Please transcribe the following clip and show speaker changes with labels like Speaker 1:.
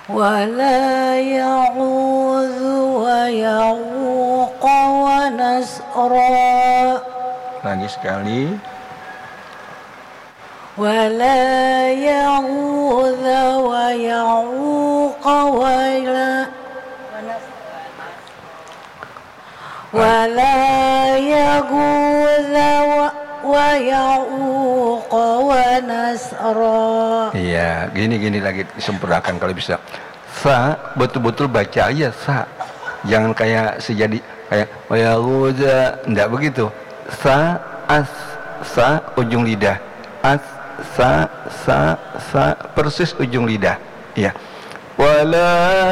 Speaker 1: ولا يعوذ ويعوق ونسرا.
Speaker 2: Lagi sekali.
Speaker 1: ولا يعوذ ويعوق ولا يغوث ويعوق ونسرا.
Speaker 2: Iya, gini lagi disempurnakan kalau bisa. Sa betul-betul baca aja sa. Jangan kayak sejadi kayak wayahuza, enggak begitu. Sa ujung lidah. Sa persis ujung lidah. Iya. Wala